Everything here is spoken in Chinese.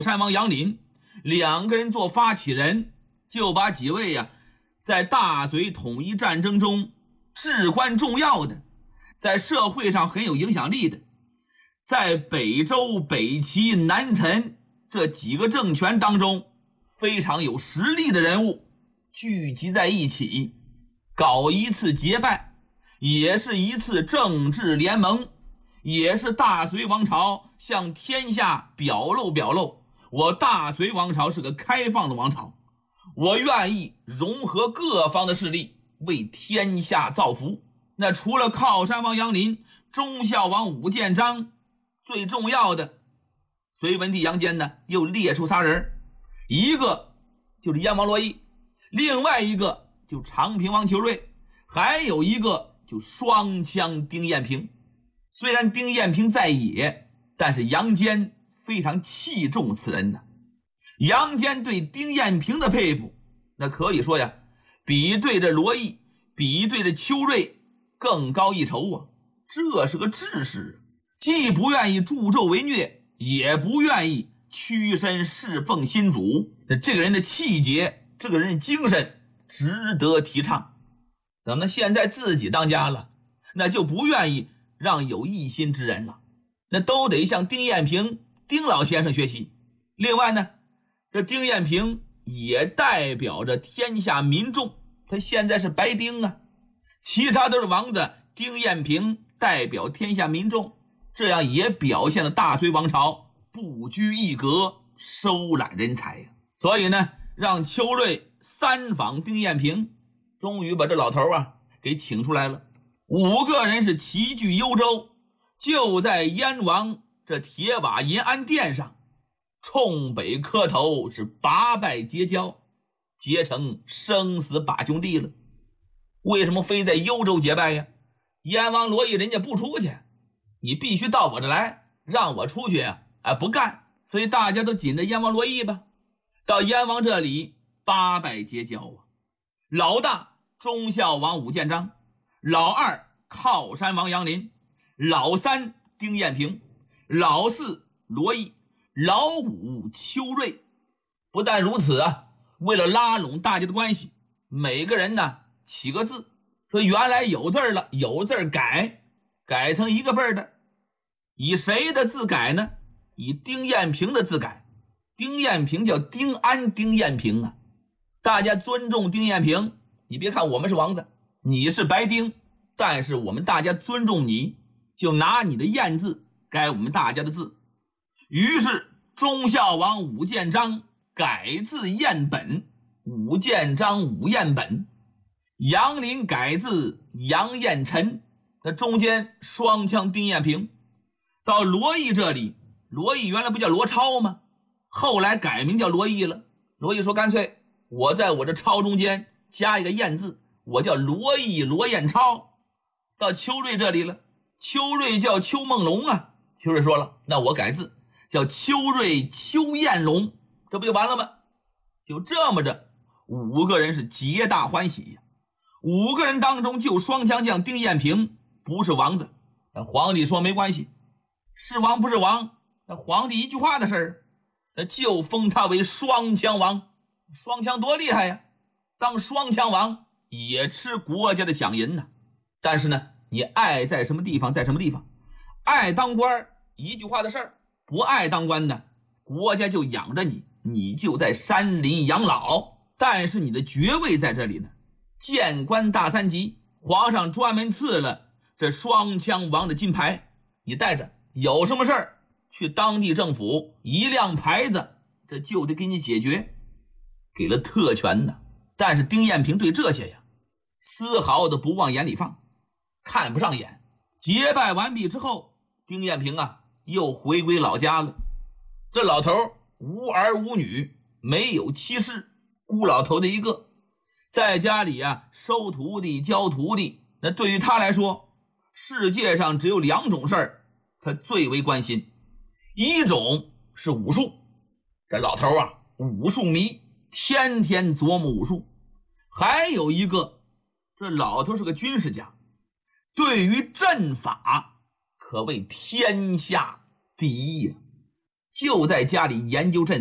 山王杨林两个人做发起人，就把几位在大隋统一战争中至关重要的，在社会上很有影响力的，在北周、北齐、南陈这几个政权当中非常有实力的人物聚集在一起，搞一次结拜，也是一次政治联盟，也是大隋王朝向天下表露我大隋王朝是个开放的王朝，我愿意融合各方的势力，为天下造福。那除了靠山王杨林、忠孝王武建章，最重要的隋文帝杨坚呢，又列出仨人，一个就是燕王罗毅，另外一个就长平王裘瑞，还有一个就双枪丁彦平。虽然丁彦平在野，但是杨坚非常器重此人呢。杨坚对丁彦平的佩服，那可以说比对着罗毅，比对着裘瑞更高一筹啊。这是个志士，既不愿意助纣为虐，也不愿意屈身侍奉新主。这个人的气节，这个人的精神值得提倡。怎么现在自己当家了，那就不愿意让有一心之人了，那都得向丁彦平丁老先生学习。另外呢，这丁彦平也代表着天下民众，他现在是白丁啊，其他都是王子，丁彦平代表天下民众，这样也表现了大隋王朝不拘一格，收揽人才呀。所以呢，让裘瑞三访丁彦平，终于把这老头给请出来了。5个人是齐聚幽州，就在燕王这铁瓦银安殿上冲北磕头，是八拜结交，结成生死把兄弟了。为什么非在幽州结拜呀？燕王罗毅人家不出去，你必须到我这来，让我出去不干，所以大家都紧着燕王罗毅吧。到燕王这里八拜结交啊，老大忠孝王武建章，老二靠山王杨林，老三丁彦平，老四罗毅，老五裘瑞。不但如此为了拉拢大家的关系，每个人呢起个字，说原来有字了，有字改成一个辈的。以谁的字改呢？以丁彦平的字改。丁彦平叫丁安丁彦平啊，大家尊重丁彦平。你别看我们是王子，你是白丁，但是我们大家尊重你，就拿你的彦字改我们大家的字。于是忠孝王武建章改字彦本，武建章武彦本。杨林改字杨彦臣，那中间双枪丁彦平。到罗毅这里，罗毅原来不叫罗超吗？后来改名叫罗毅了。罗毅说干脆我在我这超中间加一个彦字，我叫罗毅罗彦超。到裘瑞这里了，裘瑞叫裘梦龙啊，裘瑞说了，那我改字叫裘瑞裘彦龙，这不就完了吗？就这么着，5个人是皆大欢喜呀。5个人当中，就双枪将丁彦平不是王子。那皇帝说没关系，是王不是王，那皇帝一句话的事儿，那就封他为双枪王。双枪多厉害呀，当双枪王也吃国家的饷银呢。但是呢，你爱在什么地方在什么地方，爱当官一句话的事儿，不爱当官呢，国家就养着你，你就在山林养老。但是你的爵位在这里呢，谏官大3级，皇上专门赐了这双枪王的金牌，你带着，有什么事儿去当地政府一亮牌子，这就得给你解决，给了特权呢。但是丁彦平对这些丝毫的不往眼里放，看不上眼。结拜完毕之后，丁彦平又回归老家了。这老头无儿无女，没有妻室，孤老头的一个，在家里收徒弟教徒弟。那对于他来说，世界上只有2种事儿他最为关心，一种是武术，这老头武术迷，天天琢磨武术。还有一个，这老头是个军事家，对于阵法可谓天下第一呀。 就在家里研究阵